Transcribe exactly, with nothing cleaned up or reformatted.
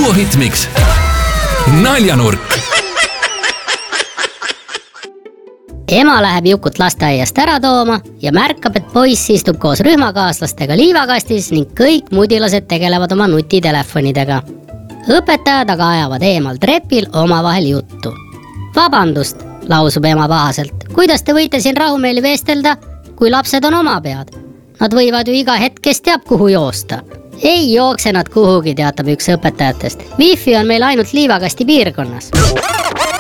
duohit-mix. Naljanurk. Ema läheb Jukut lasteaiast ära tooma ja märkab, et poiss istub koos rühmakaaslastega liivakastis ning kõik mudilased tegelevad oma nutitelefonidega. Õpetajad aga ajavad eemal trepil omavahel juttu. Vabandust, lausub ema pahaselt. Kuidas te võite siin rahumeeli vestelda, kui lapsed on oma pead? Nad võivad ju iga hetk, kes teab, kuhu joosta. Ei jookse nad kuhugi, teatab üks õpetajatest. Wifi on meil ainult liivakasti piirkonnas.